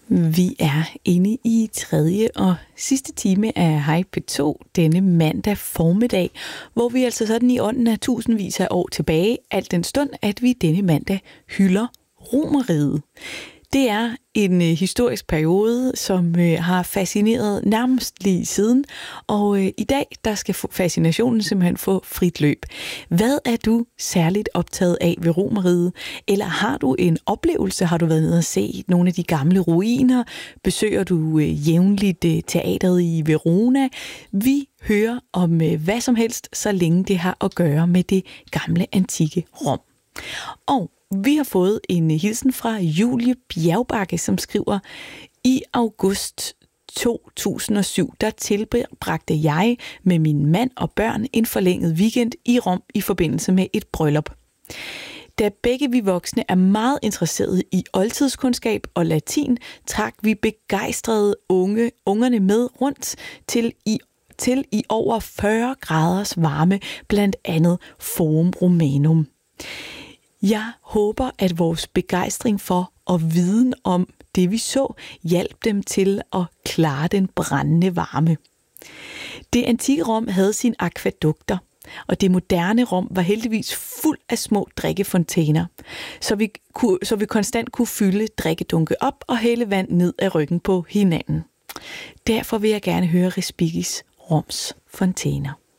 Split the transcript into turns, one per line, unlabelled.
Vi er inde i tredje og sidste time af Hej P2 denne mandag formiddag, hvor vi altså sådan i ånden af tusindvis af år tilbage, alt den stund, at vi denne mandag hylder Romerriget. Det er en historisk periode, som har fascineret nærmest lige siden, og i dag der skal fascinationen simpelthen få frit løb. Hvad er du særligt optaget af ved Romerriget? Eller har du en oplevelse? Har du været nede og set nogle af de gamle ruiner? Besøger du jævnligt teateret i Verona? Vi hører om hvad som helst, så længe det har at gøre med det gamle antikke Rom. Og vi har fået en hilsen fra Julie Bjergbakke, som skriver: I august 2007, der tilbragte jeg med min mand og børn en forlænget weekend i Rom i forbindelse med et bryllup. Da begge vi voksne er meget interesserede i oldtidskundskab og latin, trak vi begejstrede ungerne med rundt til i over 40 graders varme, blandt andet Forum Romanum. Jeg håber, at vores begejstring for og viden om det, vi så, hjalp dem til at klare den brændende varme. Det antikke Rom havde sine akvædukter, og det moderne Rom var heldigvis fuld af små drikkefontæner, så vi konstant kunne fylde drikkedunke op og hælde vand ned af ryggen på hinanden. Derfor vil jeg gerne høre Respigis Roms fontæner.